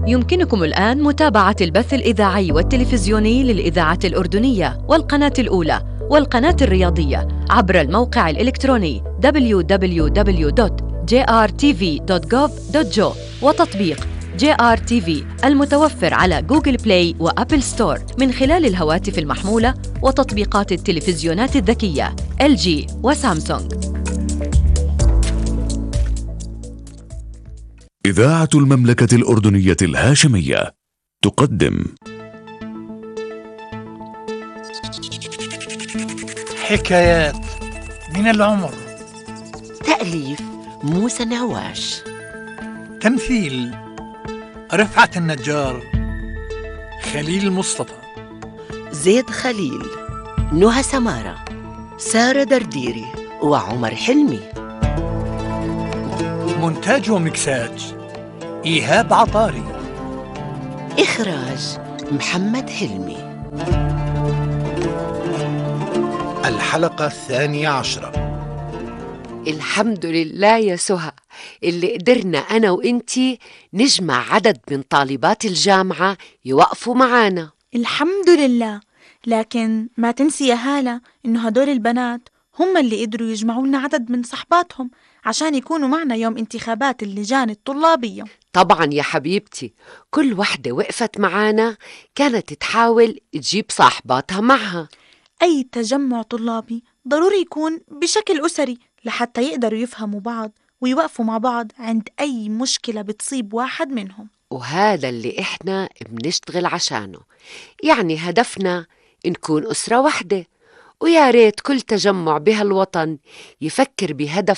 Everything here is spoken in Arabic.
يمكنكم الآن متابعة البث الإذاعي والتلفزيوني للإذاعة الأردنية والقناة الأولى والقناة الرياضية عبر الموقع الإلكتروني www.jrtv.gov.jo وتطبيق JRTV المتوفر على جوجل بلاي وأبل ستور من خلال الهواتف المحمولة وتطبيقات التلفزيونات الذكية LG وسامسونج. إذاعة المملكة الأردنية الهاشمية تقدم حكايات من العمر. تأليف موسى نعواش. تمثيل رفعت النجار، خليل مصطفى، زيد خليل، نهى سمارة، سارة درديري وعمر حلمي. مونتاج ومكساج إيهاب عطاري. إخراج محمد حلمي. الحلقة 12. الحمد لله يا سهى اللي قدرنا أنا وإنتي نجمع عدد من طالبات الجامعة يوقفوا معانا. الحمد لله، لكن ما تنسي يا هالة إنه هدول البنات هم اللي قدروا يجمعوا لنا عدد من صحباتهم عشان يكونوا معنا يوم انتخابات اللجان الطلابية. طبعا يا حبيبتي، كل وحدة وقفت معانا كانت تحاول تجيب صاحباتها معها. أي تجمع طلابي ضروري يكون بشكل أسري لحتى يقدروا يفهموا بعض ويوقفوا مع بعض عند أي مشكلة بتصيب واحد منهم، وهذا اللي إحنا بنشتغل عشانه. يعني هدفنا نكون أسرة واحدة، ويا ريت كل تجمع بهالوطن يفكر بهدف